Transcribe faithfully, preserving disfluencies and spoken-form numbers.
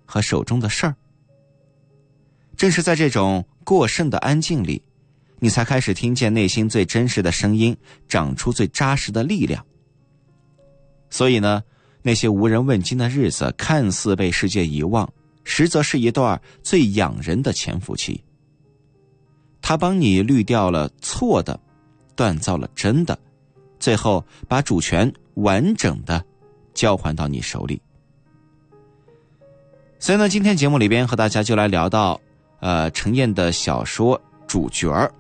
和手中的事儿。正是在这种过剩的安静里，你才开始听见内心最真实的声音，长出最扎实的力量。所以呢，那些无人问津的日子看似被世界遗忘，实则是一段最养人的潜伏期。它帮你滤掉了错的，锻造了真的，最后把主权完整的交还到你手里。所以呢，今天节目里边和大家就来聊到呃，陈燕的小说主角